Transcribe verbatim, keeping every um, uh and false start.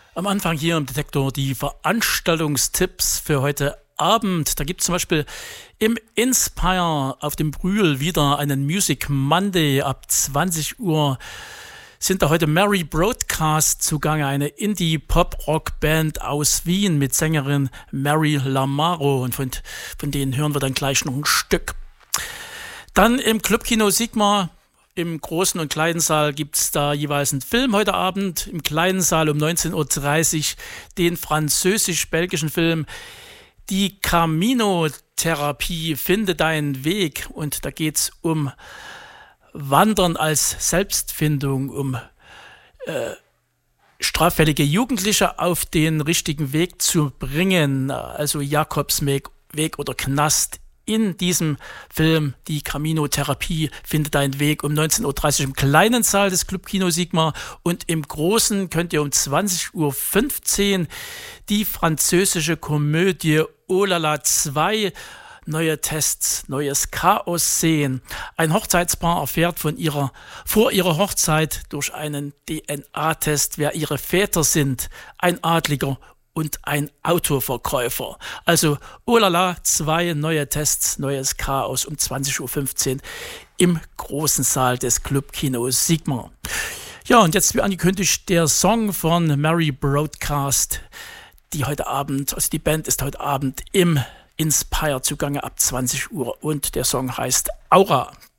Am Anfang hier im Detektor die Veranstaltungstipps für heute Abend. Da gibt es zum Beispiel im Inspire auf dem Brühl wieder einen Music Monday ab zwanzig Uhr. Sind da heute Mary Broadcast zugange, eine Indie-Pop-Rock-Band aus Wien mit Sängerin Mary Lamaro. Und von, von denen hören wir dann gleich noch ein Stück. Dann im Clubkino Sigma. Im großen und kleinen Saal gibt es da jeweils einen Film heute Abend. Im kleinen Saal um neunzehn Uhr dreißig den französisch-belgischen Film Die Camino-Therapie, finde deinen Weg. Und da geht es um Wandern als Selbstfindung, um äh, straffällige Jugendliche auf den richtigen Weg zu bringen. Also Jakobsweg Weg oder Knast. In diesem Film, die Camino-Therapie, findet deinen Weg um neunzehn Uhr dreißig im kleinen Saal des Clubkino Sigma, und im großen könnt ihr um zwanzig Uhr fünfzehn die französische Komödie Oh la la zwei, neue Tests, neues Chaos sehen. Ein Hochzeitspaar erfährt von ihrer, vor ihrer Hochzeit durch einen D N A-Test, wer ihre Väter sind. Ein Adliger und ein Autoverkäufer. Also Oh la la, zwei neue Tests, neues Chaos um zwanzig Uhr fünfzehn im großen Saal des Clubkinos Sigma. Ja, und jetzt wie angekündigt der Song von Mary Broadcast, die heute Abend, also die Band ist heute Abend im Inspire zugange ab zwanzig Uhr, und der Song heißt Aura.